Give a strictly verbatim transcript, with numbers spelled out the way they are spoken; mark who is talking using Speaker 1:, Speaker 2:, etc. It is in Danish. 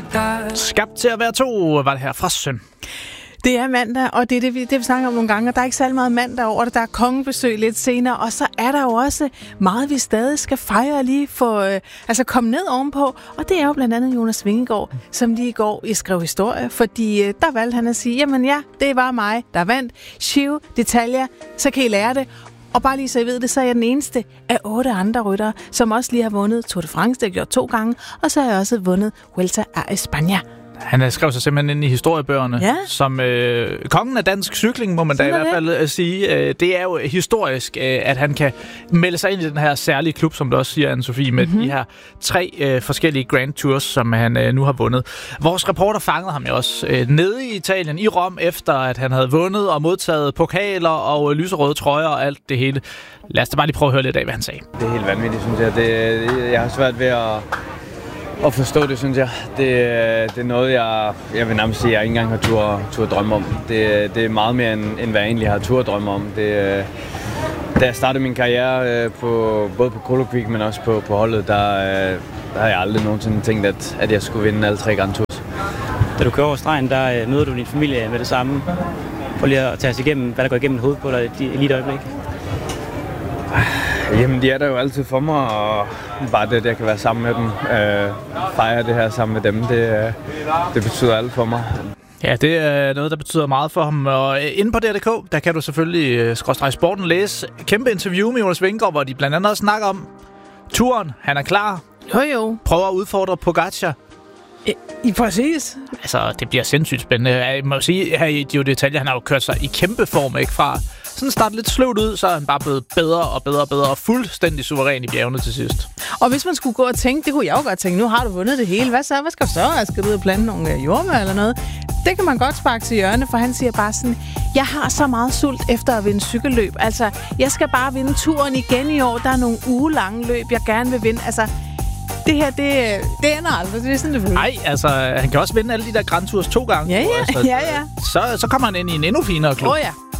Speaker 1: dig.
Speaker 2: Skabt til at være to, var det her fra Søn.
Speaker 3: Det er mandag, og det er det, vi, det, vi snakker om nogle gange, og der er ikke særlig meget mandag over det. Der er kongebesøg lidt senere, og så er der jo også meget, vi stadig skal fejre og lige få, øh, altså komme ned ovenpå. Og det er jo blandt andet Jonas Vingegaard, som lige i går I skrev historie, fordi øh, der valgte han at sige, jamen ja, det var mig, der vandt. Giro d'Italia, så kan I lære det. Og bare lige så I ved det, så er jeg den eneste af otte andre ryttere, som også lige har vundet Tour de France, det har jeg gjort to gange, og så har jeg også vundet Vuelta a España.
Speaker 2: Han skrev sig simpelthen ind i historiebøgerne
Speaker 3: ja.
Speaker 2: som øh, kongen af dansk cykling, må man sådan da i hvert fald det. sige. Øh, det er jo historisk, øh, at han kan melde sig ind i den her særlige klub, som du også siger, Anne-Sophie, med mm-hmm. de her tre øh, forskellige Grand Tours, som han øh, nu har vundet. Vores reporter fangede ham jo også øh, nede i Italien, i Rom, efter at han havde vundet og modtaget pokaler og øh, lyserøde trøjer og alt det hele. Lad os da bare lige prøve at høre lidt af, hvad han sagde.
Speaker 4: Det er helt vanvittigt, synes jeg. Det, jeg har svært ved at... At forstå det, synes jeg. Det, det er noget, jeg, jeg vil nærmest sige, jeg ikke engang har tur, tur drømme om. Det, det er meget mere, end, end hvad jeg egentlig har tur drømme om. Det, da jeg startede min karriere, på, både på Colo Quick, men også på, på holdet, der, der har jeg aldrig nogensinde tænkt, at, at jeg skulle vinde alle tre Grand Tours.
Speaker 5: Da du kører over stregen, der møder du din familie med det samme. Prøv lige at tage os igennem, hvad der går igennem hovedet på dig i lige et øjeblik.
Speaker 4: Jamen, de er der jo altid for mig, og bare det, at jeg kan være sammen med dem, øh, fejre det her sammen med dem, det, det betyder alt for mig.
Speaker 2: Ja, det er noget, der betyder meget for ham. Og inde på D R punktum d k, der kan du selvfølgelig skråstreg sporten læse kæmpe interview med Jonas Vingegaard, hvor de blandt andet også snakker om turen. Han er klar.
Speaker 3: Jo jo.
Speaker 2: Prøver at udfordre Pogacar.
Speaker 3: I, I præcis.
Speaker 2: Altså, det bliver sindssygt spændende. Jeg må sige, her i Giro d'Italia, han har jo kørt sig i kæmpe form, ikke? Fra sådan start lidt sløvt ud, så er han bare blevet bedre og bedre og bedre og fuldstændig suveræn i bjergene til sidst.
Speaker 3: Og hvis man skulle gå og tænke, det kunne jeg jo godt tænke, nu har du vundet det hele. Hvad så? Hvad skal du så? Skal du ud og plante nogle jordbær eller noget? Det kan man godt sparke til hjørne, for han siger bare sådan, jeg har så meget sult efter at vinde cykelløb. Altså, jeg skal bare vinde turen igen i år. Der er nogle ugelange løb, jeg gerne vil vinde. Altså, det her, det, det ender aldrig. Det er sådan, det føles.
Speaker 2: Nej, altså, han kan også vinde alle de der Grand Tours to gange.
Speaker 3: Ja, ja,
Speaker 2: altså,
Speaker 3: ja, ja.
Speaker 2: Så, så kommer han ind i en endnu finere klub.
Speaker 3: Åh oh, ja.